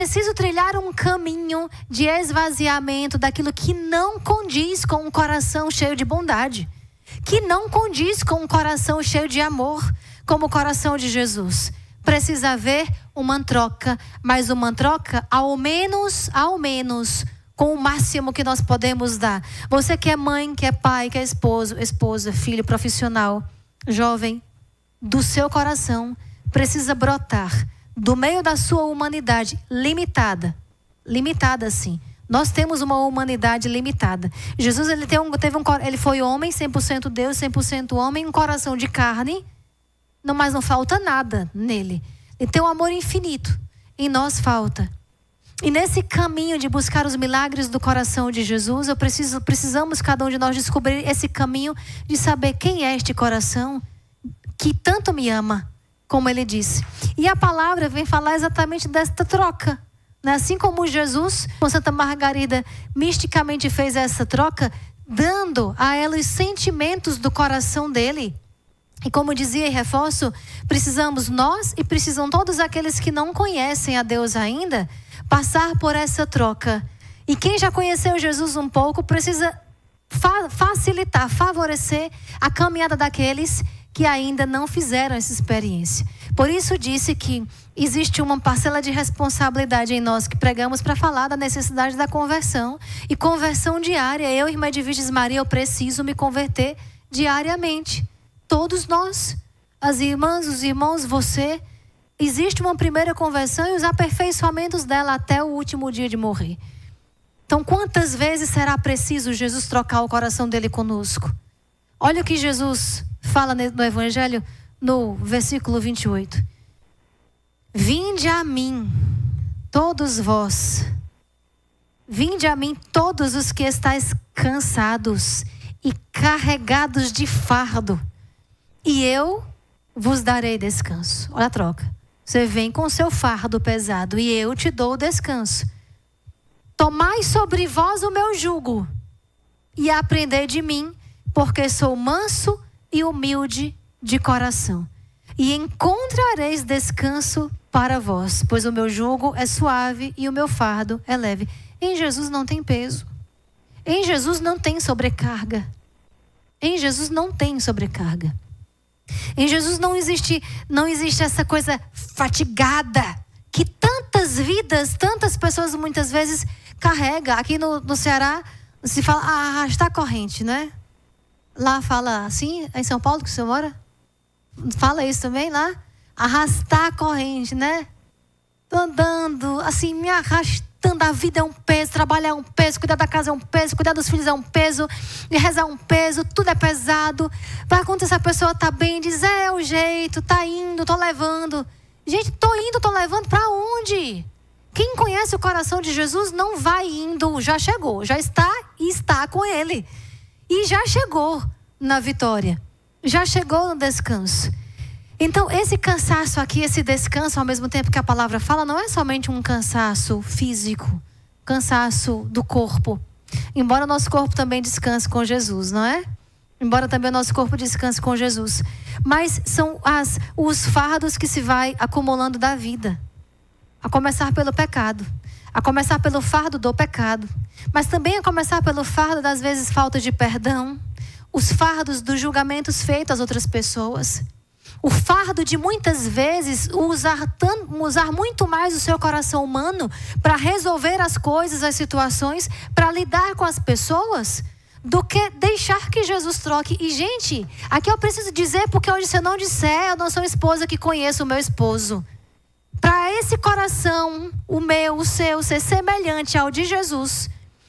preciso trilhar um caminho de esvaziamento daquilo que não condiz com um coração cheio de bondade, que não condiz com um coração cheio de amor, como o coração de Jesus. Precisa haver uma troca, mas uma troca ao menos, com o máximo que nós podemos dar. Você que é mãe, que é pai, que é esposo, esposa, filho, profissional, jovem, do seu coração precisa brotar, do meio da sua humanidade limitada sim. Nós temos uma humanidade limitada. Jesus, ele foi homem, 100% Deus, 100% homem, um coração de carne, mas não falta nada nele. Ele tem um amor infinito, em nós falta. E nesse caminho de buscar os milagres do coração de Jesus, precisamos cada um de nós descobrir esse caminho de saber quem é este coração que tanto me ama, como ele disse. E a palavra vem falar exatamente desta troca. Assim como Jesus, com Santa Margarida, misticamente fez essa troca, dando a ela os sentimentos do coração dele. E como dizia e reforço, precisamos nós e precisam todos aqueles que não conhecem a Deus ainda, passar por essa troca. E quem já conheceu Jesus um pouco, precisa facilitar, favorecer a caminhada daqueles que ainda não fizeram essa experiência. Por isso disse que existe uma parcela de responsabilidade em nós que pregamos para falar da necessidade da conversão. E conversão diária. Eu, irmã de Virgens Maria, eu preciso me converter diariamente. Todos nós, as irmãs, os irmãos, você. Existe uma primeira conversão e os aperfeiçoamentos dela até o último dia de morrer. Então, quantas vezes será preciso Jesus trocar o coração dele conosco? Olha o que Jesus fala no Evangelho, no versículo 28. Vinde a mim, todos vós. Vinde a mim, todos os que estáis cansados e carregados de fardo, e eu vos darei descanso. Olha a troca. Você vem com seu fardo pesado e eu te dou o descanso. Tomai sobre vós o meu jugo e aprendei de mim, porque sou manso e humilde de coração. E encontrareis descanso para vós, pois o meu jugo é suave e o meu fardo é leve. Em Jesus não tem peso. Em Jesus não tem sobrecarga. Em Jesus não tem sobrecarga. Em Jesus não existe essa coisa fatigada que tantas vidas, tantas pessoas muitas vezes carregam. Aqui no Ceará se fala arrastar a corrente, né? Lá fala assim, em São Paulo que você mora? Fala isso também lá? Arrastar a corrente, né? Tô andando, assim, me arrastando. A vida é um peso, trabalhar é um peso, cuidar da casa é um peso, cuidar dos filhos é um peso, e rezar é um peso, tudo é pesado. Vai acontecer, a pessoa tá bem, diz, é o jeito, tá indo, tô levando. Gente, tô indo, tô levando pra onde? Quem conhece o coração de Jesus não vai indo, já chegou, já está e está com ele. E já chegou na vitória, já chegou no descanso. Então, esse cansaço aqui, esse descanso, ao mesmo tempo que a palavra fala, não é somente um cansaço físico, cansaço do corpo. Embora o nosso corpo também descanse com Jesus, não é? Embora também o nosso corpo descanse com Jesus. Mas são os fardos que se vai acumulando da vida. A começar pelo pecado. A começar pelo fardo do pecado. Mas também a começar pelo fardo das vezes falta de perdão. Os fardos dos julgamentos feitos às outras pessoas. O fardo de muitas vezes usar muito mais o seu coração humano para resolver as coisas, as situações, para lidar com as pessoas, do que deixar que Jesus troque. E gente, aqui eu preciso dizer, porque hoje se eu não disser, eu não sou esposa que conheço o meu esposo. Para esse coração, o meu, o seu, ser semelhante ao de Jesus.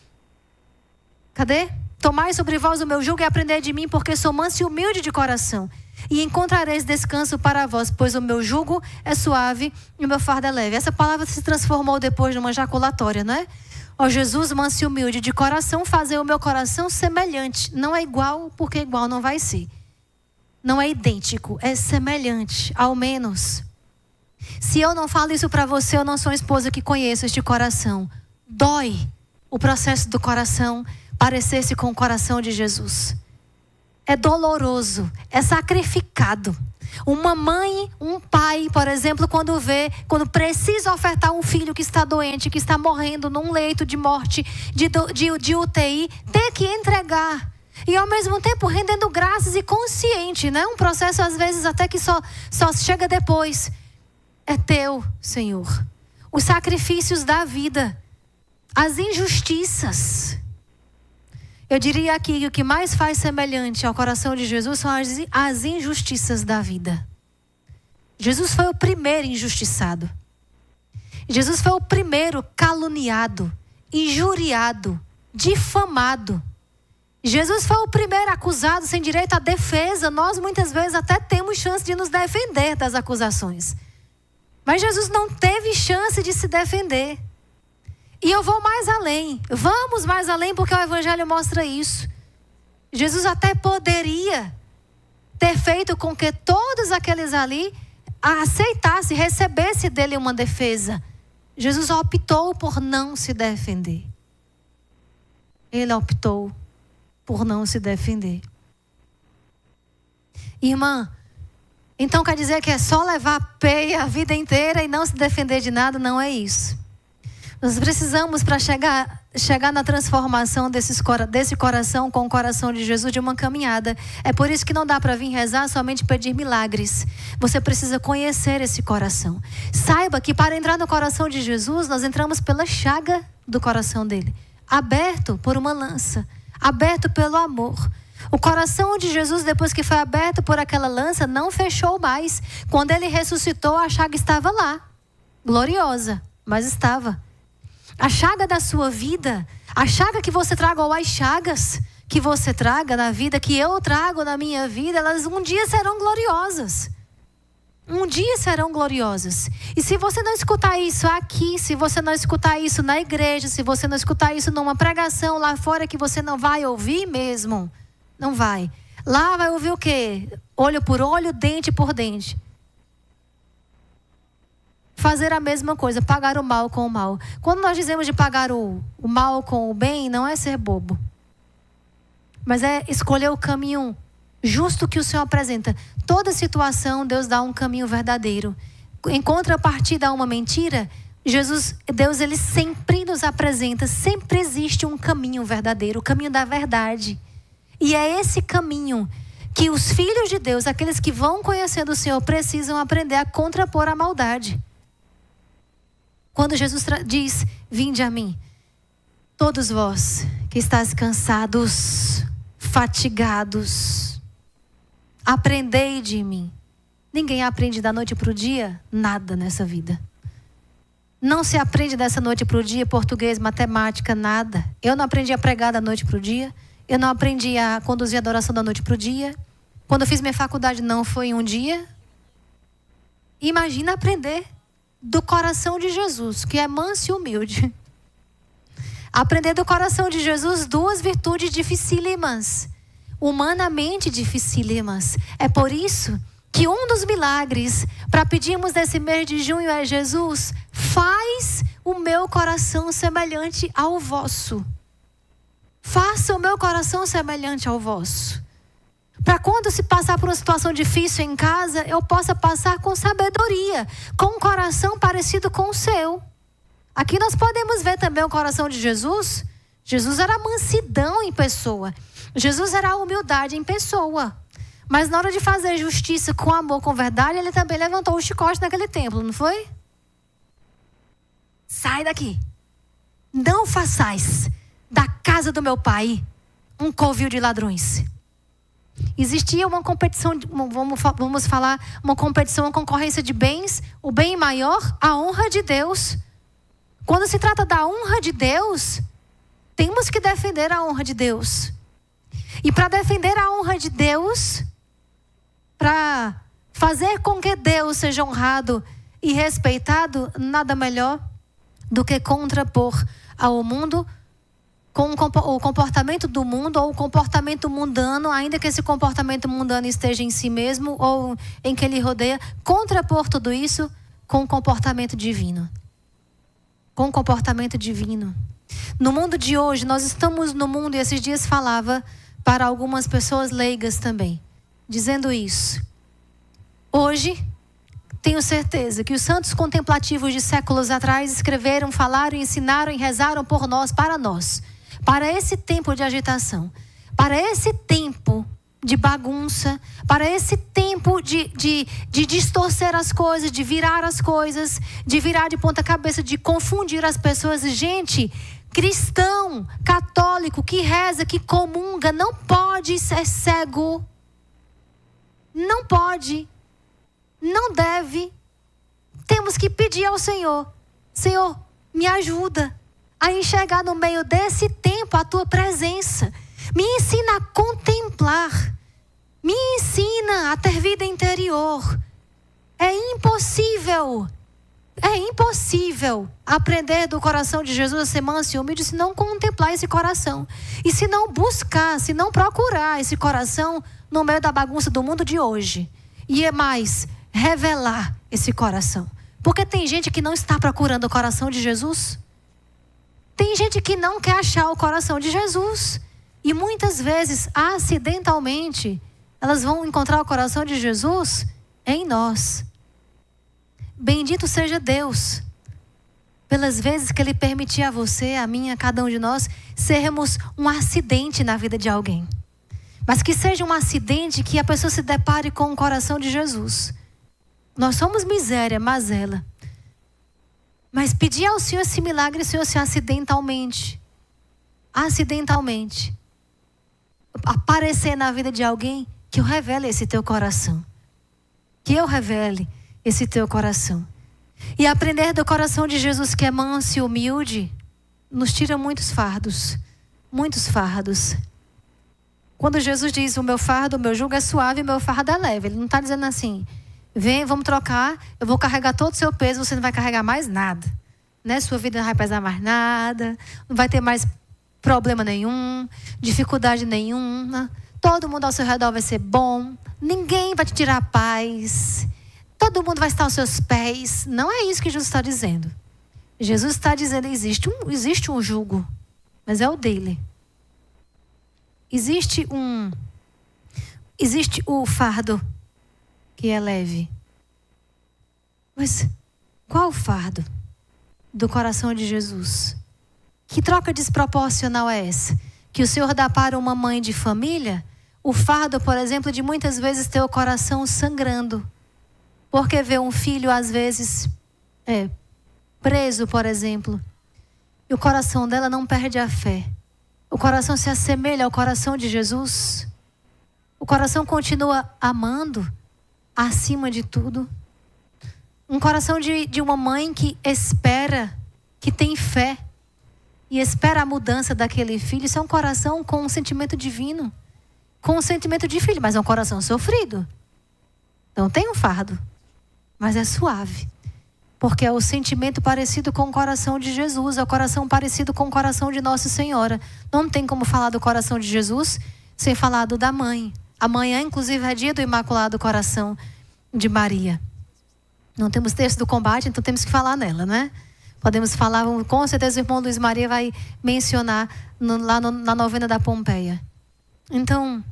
Cadê? Tomai sobre vós o meu jugo e aprendei de mim, porque sou manso e humilde de coração. E encontrareis descanso para vós, pois o meu jugo é suave e o meu fardo é leve. Essa palavra se transformou depois numa jaculatória, não é? Ó Jesus, manso e humilde de coração, fazer o meu coração semelhante. Não é igual, porque igual não vai ser. Não é idêntico, é semelhante, ao menos. Se eu não falo isso para você, eu não sou uma esposa que conheço este coração. Dói o processo do coração parecer-se com o coração de Jesus. É doloroso, é sacrificado. Uma mãe, um pai, por exemplo, quando precisa ofertar um filho que está doente, que está morrendo num leito de morte, de UTI, tem que entregar. E ao mesmo tempo rendendo graças e consciente, né? Um processo às vezes até que só chega depois. É teu, Senhor. Os sacrifícios da vida, as injustiças. Eu diria aqui que o que mais faz semelhante ao coração de Jesus são as injustiças da vida. Jesus foi o primeiro injustiçado. Jesus foi o primeiro caluniado, injuriado, difamado. Jesus foi o primeiro acusado sem direito à defesa. Nós muitas vezes até temos chance de nos defender das acusações. Mas Jesus não teve chance de se defender. E eu vou mais além. Vamos mais além porque o Evangelho mostra isso. Jesus até poderia ter feito com que todos aqueles ali aceitassem, recebessem dele uma defesa. Jesus optou por não se defender. Ele optou por não se defender. Irmã, então quer dizer que é só levar peia a vida inteira e não se defender de nada? Não é isso. Nós precisamos, para chegar na transformação desse coração com o coração de Jesus, de uma caminhada. É por isso que não dá para vir rezar somente pedir milagres. Você precisa conhecer esse coração. Saiba que para entrar no coração de Jesus, nós entramos pela chaga do coração dele. Aberto por uma lança. Aberto pelo amor. O coração de Jesus, depois que foi aberto por aquela lança, não fechou mais. Quando ele ressuscitou, a chaga estava lá. Gloriosa, mas estava. A chaga da sua vida, a chaga que você traga, ou as chagas que você traga na vida, que eu trago na minha vida, elas um dia serão gloriosas. Um dia serão gloriosas. E se você não escutar isso aqui, se você não escutar isso na igreja, se você não escutar isso numa pregação lá fora que você não vai ouvir mesmo, não vai. Lá vai ouvir o quê? Olho por olho, dente por dente. Fazer a mesma coisa, pagar o mal com o mal. Quando nós dizemos de pagar o mal com o bem, não é ser bobo. Mas é escolher o caminho justo que o Senhor apresenta. Toda situação, Deus dá um caminho verdadeiro. Em contrapartida a uma mentira, Deus, ele sempre nos apresenta, sempre existe um caminho verdadeiro, o caminho da verdade. E é esse caminho que os filhos de Deus, aqueles que vão conhecendo o Senhor, precisam aprender a contrapor a maldade. Quando Jesus diz, vinde a mim, todos vós que estáis cansados, fatigados, aprendei de mim. Ninguém aprende da noite para o dia nada nessa vida. Não se aprende dessa noite para o dia português, matemática, nada. Eu não aprendi a pregar da noite para o dia. Eu não aprendi a conduzir a adoração da noite para o dia. Quando eu fiz minha faculdade não foi em um dia. Imagina aprender do coração de Jesus, que é manso e humilde. Aprender do coração de Jesus duas virtudes dificílimas, humanamente dificílimas. É por isso que um dos milagres para pedirmos nesse mês de junho é: Jesus, faz o meu coração semelhante ao vosso. Faça o meu coração semelhante ao vosso. Para quando se passar por uma situação difícil em casa, eu possa passar com sabedoria, com um coração parecido com o seu. Aqui nós podemos ver também o coração de Jesus. Jesus era a mansidão em pessoa. Jesus era a humildade em pessoa. Mas na hora de fazer justiça com amor, com verdade, ele também levantou o chicote naquele templo, não foi? Sai daqui. Não façais da casa do meu pai um covil de ladrões. Existia uma competição, vamos falar, uma competição, uma concorrência de bens. O bem maior, a honra de Deus. Quando se trata da honra de Deus, temos que defender a honra de Deus. E para defender a honra de Deus, para fazer com que Deus seja honrado e respeitado, nada melhor do que contrapor ao mundo com o comportamento do mundo, ou o comportamento mundano, ainda que esse comportamento mundano esteja em si mesmo ou em que ele rodeia, contrapor tudo isso com o comportamento divino. Com o comportamento divino. No mundo de hoje, nós estamos no mundo, e esses dias falava para algumas pessoas leigas também, dizendo isso. Hoje, tenho certeza que os santos contemplativos de séculos atrás escreveram, falaram, ensinaram e rezaram por nós, para esse tempo de agitação, para esse tempo de bagunça, para esse tempo de distorcer as coisas, de virar as coisas, de virar de ponta cabeça, de confundir as pessoas. Gente, cristão, católico, que reza, que comunga, não pode ser cego. Não pode. Não deve. Temos que pedir ao Senhor: Senhor, me ajuda a enxergar no meio desse tempo a tua presença. Me ensina a contemplar. Me ensina a ter vida interior. É impossível aprender do coração de Jesus a ser manso e humilde se não contemplar esse coração. E se não buscar, se não procurar esse coração no meio da bagunça do mundo de hoje. E é mais, revelar esse coração. Porque tem gente que não está procurando o coração de Jesus. Tem gente que não quer achar o coração de Jesus. E muitas vezes, acidentalmente, elas vão encontrar o coração de Jesus em nós. Bendito seja Deus pelas vezes que Ele permitia a você, a mim, a cada um de nós, sermos um acidente na vida de alguém. Mas que seja um acidente que a pessoa se depare com o coração de Jesus. Nós somos miséria, mazela. Mas pedir ao Senhor esse milagre, Senhor, se acidentalmente aparecer na vida de alguém, que eu revele esse teu coração. Que eu revele esse teu coração. E aprender do coração de Jesus, que é manso e humilde, nos tira muitos fardos. Muitos fardos. Quando Jesus diz: o meu fardo, o meu jugo é suave, o meu fardo é leve. Ele não está dizendo assim: vem, vamos trocar, eu vou carregar todo o seu peso, você não vai carregar mais nada. Né? Sua vida não vai pesar mais nada, não vai ter mais problema nenhum, dificuldade nenhuma. Todo mundo ao seu redor vai ser bom, ninguém vai te tirar a paz, todo mundo vai estar aos seus pés. Não é isso que Jesus está dizendo. Jesus está dizendo: existe um jugo, mas é o dele. Existe o fardo que é leve. Mas qual o fardo do coração de Jesus? Que troca desproporcional é essa? Que o Senhor dá para uma mãe de família o fardo, por exemplo, de muitas vezes ter o coração sangrando. Porque vê um filho, às vezes, preso, por exemplo. E o coração dela não perde a fé. O coração se assemelha ao coração de Jesus. O coração continua amando acima de tudo. Um coração de uma mãe que espera, que tem fé e espera a mudança daquele filho. Isso é um coração com um sentimento divino, com um sentimento de filho, mas é um coração sofrido. Então tem um fardo, mas é suave. Porque é o sentimento parecido com o coração de Jesus, é o coração parecido com o coração de Nossa Senhora. Não tem como falar do coração de Jesus sem falar do da mãe. Amanhã, inclusive, é dia do Imaculado Coração de Maria. Não temos texto do combate, então temos que falar nela, né? Podemos falar, com certeza o irmão Luiz Maria vai mencionar na novena da Pompeia. Então,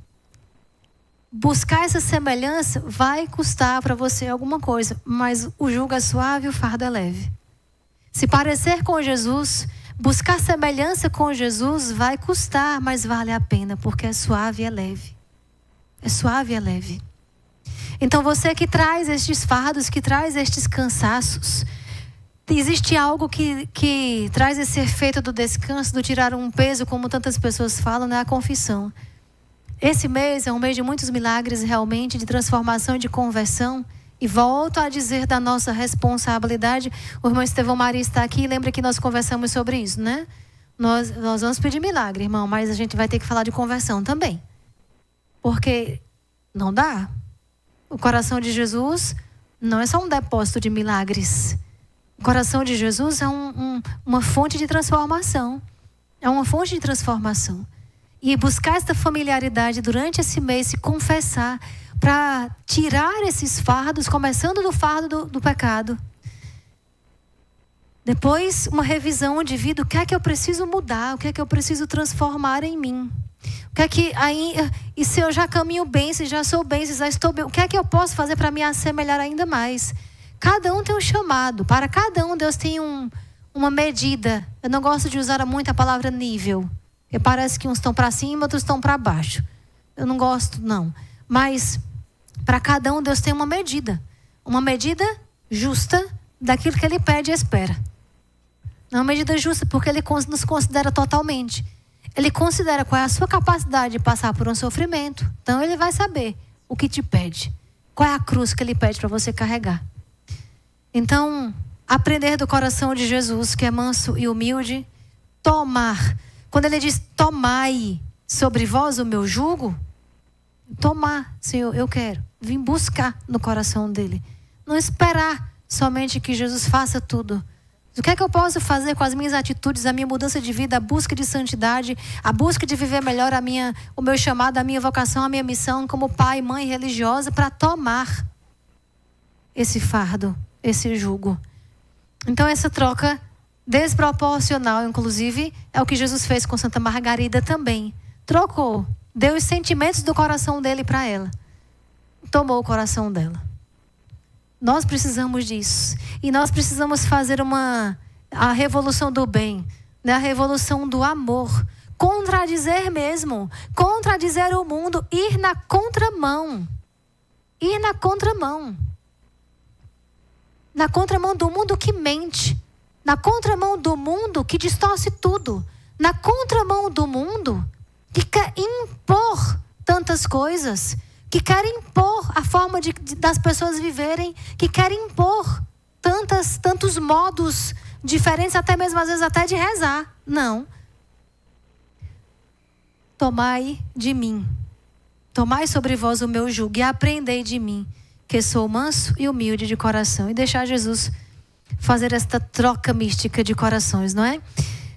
buscar essa semelhança vai custar para você alguma coisa, mas o jugo é suave e o fardo é leve. Se parecer com Jesus, buscar semelhança com Jesus vai custar, mas vale a pena, porque é suave e é leve. É suave e é leve. Então você que traz estes fardos, que traz estes cansaços, existe algo que traz esse efeito do descanso, do tirar um peso, como tantas pessoas falam, né? A confissão. Esse mês é um mês de muitos milagres, realmente, de transformação e de conversão. E volto a dizer da nossa responsabilidade. O irmão Estevão Maria está aqui, lembra que nós conversamos sobre isso, né? Nós vamos pedir milagre, irmão, mas a gente vai ter que falar de conversão também. Porque não dá. O coração de Jesus não é só um depósito de milagres. O coração de Jesus é uma fonte de transformação. É uma fonte de transformação. E buscar esta familiaridade durante esse mês, se confessar, para tirar esses fardos, começando do fardo do pecado. Depois, uma revisão de vida, o que é que eu preciso mudar, o que é que eu preciso transformar em mim. O que é que aí, e se eu já caminho bem, se já sou bem, se já estou bem, o que é que eu posso fazer para me assemelhar ainda mais? Cada um tem um chamado. Para cada um, Deus tem uma medida. Eu não gosto de usar muito a palavra nível. Porque parece que uns estão para cima, outros estão para baixo. Eu não gosto, não. Mas para cada um, Deus tem uma medida. Uma medida justa daquilo que Ele pede e espera. Não é uma medida justa, porque Ele nos considera totalmente. Ele considera qual é a sua capacidade de passar por um sofrimento. Então Ele vai saber o que te pede. Qual é a cruz que Ele pede para você carregar. Então, aprender do coração de Jesus, que é manso e humilde. Tomar. Quando Ele diz, tomai sobre vós o meu jugo. Tomar, Senhor, eu quero. Vim buscar no coração dele. Não esperar somente que Jesus faça tudo. O que é que eu posso fazer com as minhas atitudes, a minha mudança de vida, a busca de santidade, a busca de viver melhor o meu chamado, a minha vocação, a minha missão como pai e mãe religiosa para tomar esse fardo, esse jugo. Então essa troca desproporcional, inclusive, é o que Jesus fez com Santa Margarida também. Trocou, deu os sentimentos do coração dele para ela. Tomou o coração dela. Nós precisamos disso. E nós precisamos fazer a revolução do bem, né? A revolução do amor. Contradizer mesmo. Contradizer o mundo. Ir na contramão. Ir na contramão. Na contramão do mundo que mente. Na contramão do mundo que distorce tudo. Na contramão do mundo que quer impor tantas coisas. Que quer impor a forma das pessoas viverem, que quer impor tantos modos diferentes, até mesmo às vezes até de rezar. Não. Tomai de mim, tomai sobre vós o meu jugo e aprendei de mim, que sou manso e humilde de coração. E deixar Jesus fazer esta troca mística de corações, não é?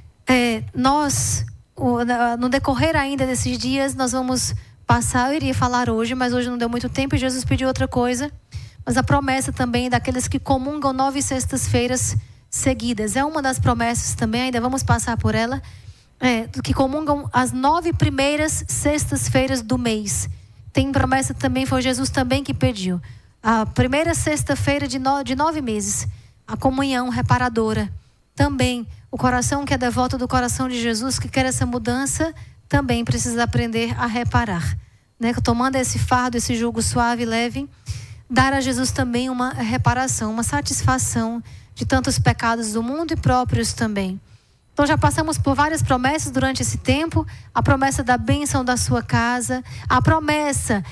No decorrer ainda desses dias, nós vamos passar, eu iria falar hoje, mas hoje não deu muito tempo e Jesus pediu outra coisa. Mas a promessa também daqueles que comungam 9 sextas-feiras seguidas. É uma das promessas também, ainda vamos passar por ela. Que comungam as 9 primeiras sextas-feiras do mês. Tem promessa também, foi Jesus também que pediu. A primeira sexta-feira de 9 meses. A comunhão reparadora. Também o coração que é devoto do coração de Jesus, que quer essa mudança, também precisa aprender a reparar, né? Tomando esse fardo, esse jugo suave e leve, dar a Jesus também uma reparação, uma satisfação de tantos pecados do mundo e próprios também. Então já passamos por várias promessas durante esse tempo, a promessa da bênção da sua casa, a promessa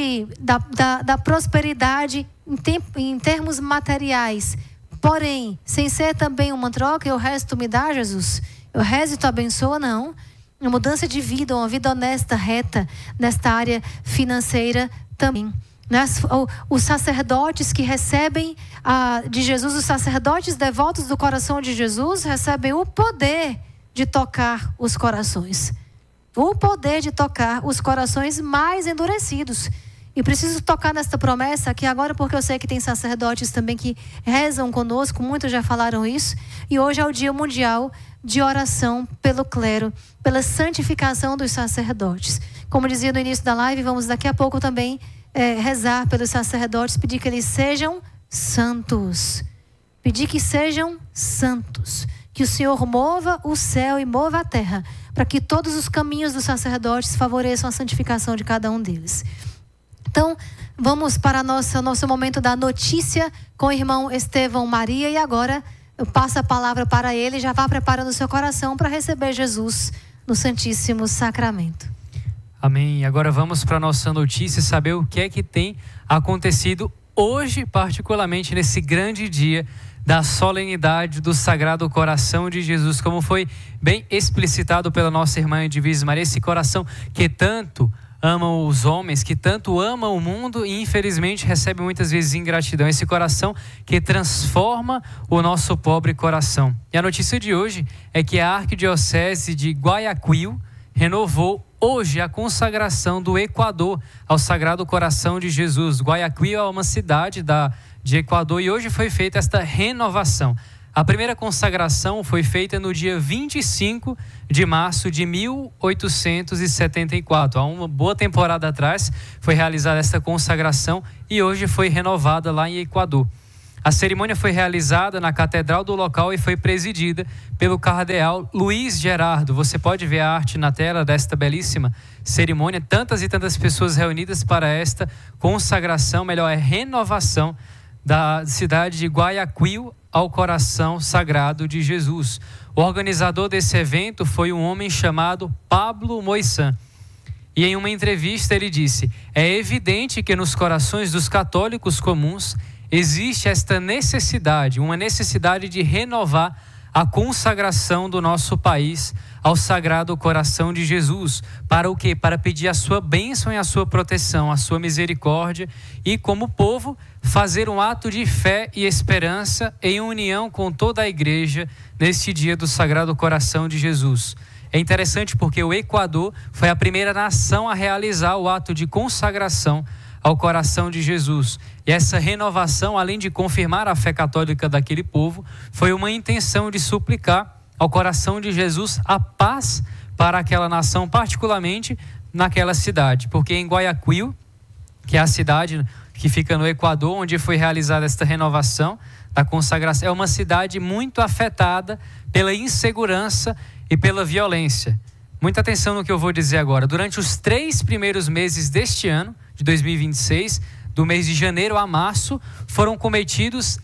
da prosperidade em termos materiais, porém, sem ser também uma troca, eu rezo tu me dá, Jesus, eu rezo e tu abençoa, não. Uma mudança de vida, uma vida honesta, reta, nesta área financeira também. Os sacerdotes que recebem de Jesus, os sacerdotes devotos do coração de Jesus, recebem o poder de tocar os corações. O poder de tocar os corações mais endurecidos. E preciso tocar nesta promessa aqui agora, porque eu sei que tem sacerdotes também que rezam conosco, muitos já falaram isso. E hoje é o Dia Mundial de oração pelo clero, pela santificação dos sacerdotes. Como dizia no início da live, vamos daqui a pouco também rezar pelos sacerdotes, pedir que eles sejam santos. Pedir que sejam santos. Que o Senhor mova o céu e mova a terra, para que todos os caminhos dos sacerdotes favoreçam a santificação de cada um deles. Então, vamos para nosso momento da notícia com o irmão Estevão Maria. E agora eu passo a palavra para ele. Já vá preparando o seu coração para receber Jesus no Santíssimo Sacramento. Amém. E agora vamos para a nossa notícia, saber o que é que tem acontecido hoje, particularmente nesse grande dia da solenidade do Sagrado Coração de Jesus. Como foi bem explicitado pela nossa irmã Edvise Maria, esse coração que tanto amam os homens, que tanto amam o mundo e infelizmente recebe muitas vezes ingratidão. Esse coração que transforma o nosso pobre coração. E a notícia de hoje é que a Arquidiocese de Guayaquil renovou hoje a consagração do Equador ao Sagrado Coração de Jesus. Guayaquil é uma cidade de Equador e hoje foi feita esta renovação. A primeira consagração foi feita no dia 25 de março de 1874. Há uma boa temporada atrás foi realizada esta consagração e hoje foi renovada lá em Equador. A cerimônia foi realizada na catedral do local e foi presidida pelo cardeal Luiz Gerardo. Você pode ver a arte na tela desta belíssima cerimônia. Tantas e tantas pessoas reunidas para esta consagração, renovação da cidade de Guayaquil ao coração sagrado de Jesus. O organizador desse evento foi um homem chamado Pablo Moissan. E em uma entrevista ele disse: é evidente que nos corações dos católicos comuns existe esta necessidade, uma necessidade de renovar a consagração do nosso país ao Sagrado Coração de Jesus. Para o quê? Para pedir a sua bênção e a sua proteção, a sua misericórdia e, como povo, fazer um ato de fé e esperança em união com toda a igreja neste dia do Sagrado Coração de Jesus. É interessante porque o Equador foi a primeira nação a realizar o ato de consagração ao coração de Jesus. E essa renovação, além de confirmar a fé católica daquele povo, foi uma intenção de suplicar ao coração de Jesus a paz para aquela nação, particularmente naquela cidade. Porque em Guayaquil, que é a cidade que fica no Equador, onde foi realizada esta renovação da consagração, é uma cidade muito afetada pela insegurança e pela violência. Muita atenção no que eu vou dizer agora. Durante os 3 primeiros meses deste ano, de 2026, do mês de janeiro a março, foram cometidos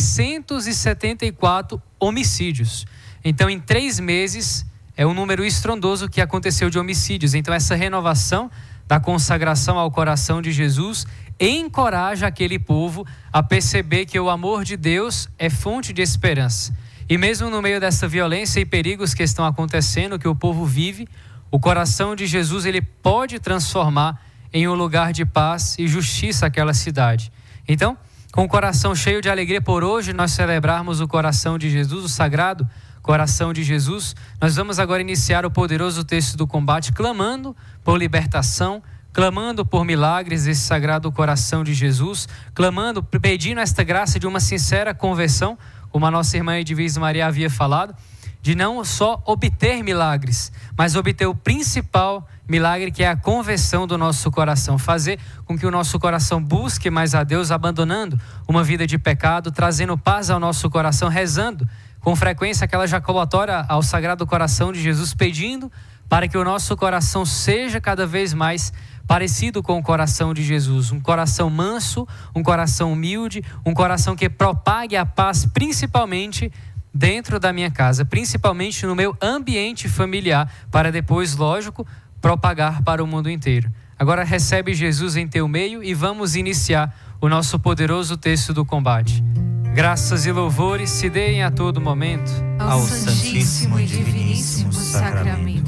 674 homicídios. Então, em 3 meses, é um número estrondoso que aconteceu de homicídios. Então, essa renovação da consagração ao coração de Jesus encoraja aquele povo a perceber que o amor de Deus é fonte de esperança. E mesmo no meio dessa violência e perigos que estão acontecendo, que o povo vive, o coração de Jesus ele pode transformar em um lugar de paz e justiça aquela cidade. Então, com o coração cheio de alegria por hoje nós celebrarmos o coração de Jesus, o sagrado coração de Jesus, nós vamos agora iniciar o poderoso texto do combate, clamando por libertação, clamando por milagres desse sagrado coração de Jesus, clamando, pedindo esta graça de uma sincera conversão, como a nossa irmã Edvise Maria havia falado, de não só obter milagres, mas obter o principal milagre, que é a conversão do nosso coração. Fazer com que o nosso coração busque mais a Deus, abandonando uma vida de pecado, trazendo paz ao nosso coração, rezando com frequência aquela jaculatória ao Sagrado Coração de Jesus, pedindo para que o nosso coração seja cada vez mais parecido com o coração de Jesus. Um coração manso, um coração humilde, um coração que propague a paz, principalmente dentro da minha casa, principalmente no meu ambiente familiar, para depois, lógico, propagar para o mundo inteiro. Agora recebe Jesus em teu meio e vamos iniciar o nosso poderoso texto do combate. Graças e louvores se deem a todo momento ao Santíssimo e Diviníssimo Sacramento.